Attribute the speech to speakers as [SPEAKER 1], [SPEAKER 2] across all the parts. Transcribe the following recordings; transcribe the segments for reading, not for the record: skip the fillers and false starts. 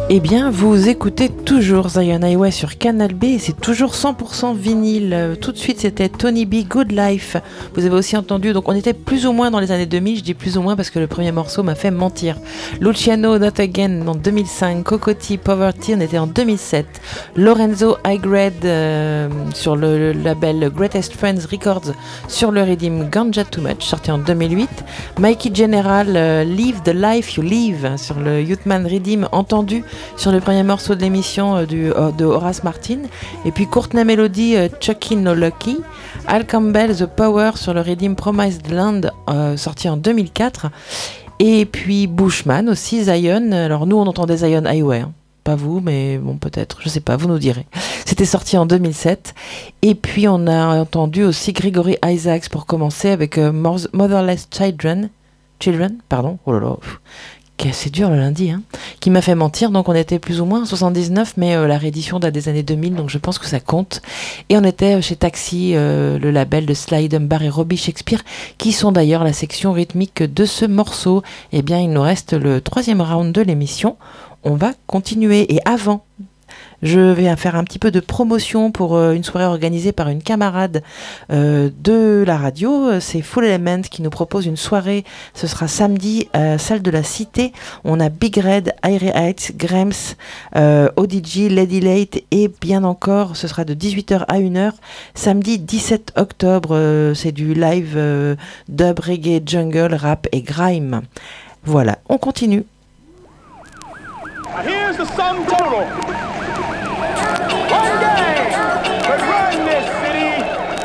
[SPEAKER 1] Eh bien, vous écoutez toujours Zion Highway sur Canal B et c'est toujours 100% vinyle. Tout de suite, c'était Tony B, Good Life. Vous avez aussi entendu, donc on était plus ou moins dans les années 2000, je dis plus ou moins parce que le premier morceau m'a fait mentir. Luciano, Not Again en 2005, Cocotti, Poverty, on était en 2007. Lorenzo Highgrade sur le label Greatest Friends Records sur le Redeem Ganja Too Much, sorti en 2008. Mikey General, Live the Life You Live sur le Youthman Redeem, entendu sur le premier morceau de l'émission de Horace Martin, et puis Courtney Melody, Chucky No Lucky, Al Campbell, The Power sur le Redeem Promised Land, sorti en 2004, et puis Bushman aussi, Zion. Alors nous on entendait Zion Highway, hein. Pas vous, mais bon peut-être, je sais pas, vous nous direz. C'était sorti en 2007, et puis on a entendu aussi Gregory Isaacs pour commencer avec Motherless Children, oh là là, c'est dur le lundi, hein, qui m'a fait mentir. Donc on était plus ou moins en 79, mais la réédition date des années 2000, donc je pense que ça compte. Et on était chez Taxi, le label de Sly Dunbar et Robbie Shakespeare, qui sont d'ailleurs la section rythmique de ce morceau. Eh bien, il nous reste le troisième round de l'émission. On va continuer. Et avant, je vais faire un petit peu de promotion pour une soirée organisée par une camarade de la radio. C'est Full Element qui nous propose une soirée. Ce sera samedi à Salle de la Cité. On a Big Red, Irie Heights, Grems, ODG, Lady Late et bien encore. Ce sera de 18h à 1h. Samedi 17 octobre, c'est du live dub, reggae, jungle, rap et grime. Voilà, on continue.
[SPEAKER 2] Here's the sum total. One gang could run this city.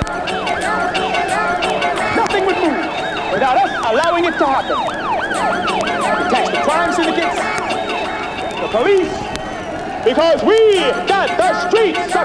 [SPEAKER 2] Nothing would move without us allowing it to happen. We tax the crime syndicates, the police, because we got the streets.